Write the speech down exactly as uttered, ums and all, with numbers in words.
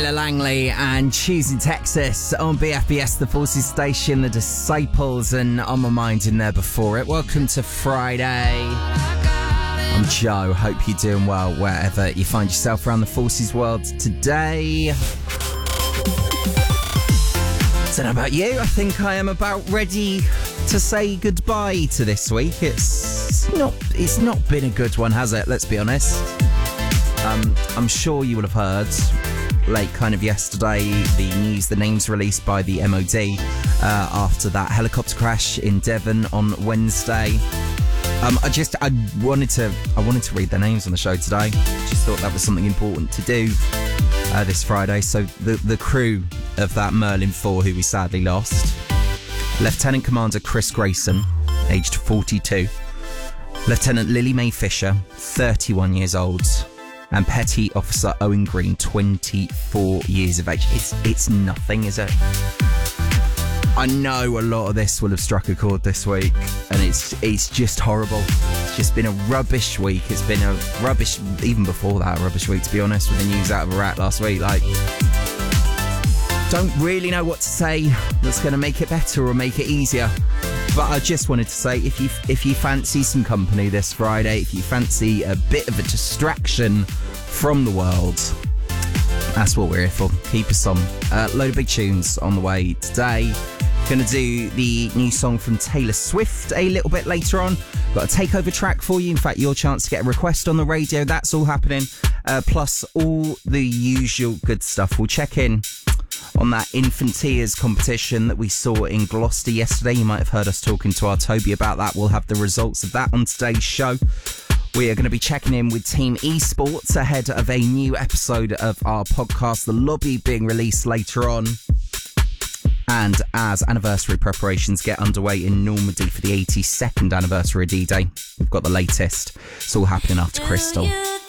Tyler Langley and Choosing Texas on B F B S, the Forces station, the Disciples, and On My Mind in there before it. Welcome to Friday. I'm Joe. Hope you're doing well wherever you find yourself around the Forces world today. Don't know about you. I think I am about ready to say goodbye to this week. It's not. It's not been a good one, has it? Let's be honest. Um, I'm sure you will have heard late kind of yesterday the news, the names released by the M O D uh, after that helicopter crash in Devon on Wednesday. Um, I just I wanted to I wanted to read their names on the show today. Just thought that was something important to do uh, this Friday. So the the crew of that Merlin four who we sadly lost: Lieutenant Commander Chris Grayson, aged forty-two; Lieutenant Lily Mae Fisher, thirty-one years old; and Petty Officer Owen Green, twenty-four years of age. It's it's nothing, is it? I know a lot of this will have struck a chord this week, and it's it's just horrible. It's just been a rubbish week. It's been a rubbish, even before that, a rubbish week, to be honest, with the news out of Iraq last week. Like, don't really know what to say that's going to make it better or make it easier. But I just wanted to say, if you if you fancy some company this Friday, if you fancy a bit of a distraction from the world, that's what we're here for. Keep us on. A uh, load of big tunes on the way today. Going to do the new song from Taylor Swift a little bit later on. Got a takeover track for you. In fact, your chance to get a request on the radio. That's all happening. Uh, plus all the usual good stuff. We'll check in on that Infantiers competition that we saw in Gloucester yesterday. You might have heard us talking to our Toby about that. We'll have the results of that on today's show. We are going to be checking in with Team Esports ahead of a new episode of our podcast, The Lobby, being released later on. And as anniversary preparations get underway in Normandy for the eighty-second anniversary of D-Day, we've got the latest. It's all happening after Crystal.